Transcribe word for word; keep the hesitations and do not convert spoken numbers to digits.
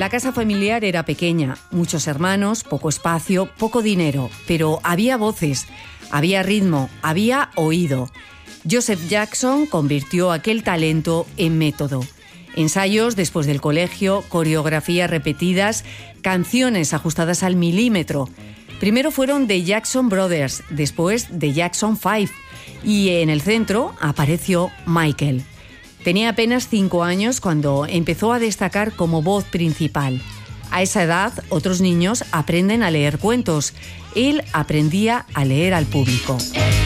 La casa familiar era pequeña, muchos hermanos, poco espacio, poco dinero, pero había voces, había ritmo, había oído. Joseph Jackson convirtió aquel talento en método. Ensayos después del colegio, coreografías repetidas, canciones ajustadas al milímetro. Primero fueron The Jackson Brothers, después The Jackson Five, y en el centro apareció Michael. Tenía apenas cinco años cuando empezó a destacar como voz principal. A esa edad, otros niños aprenden a leer cuentos. Él aprendía a leer al público.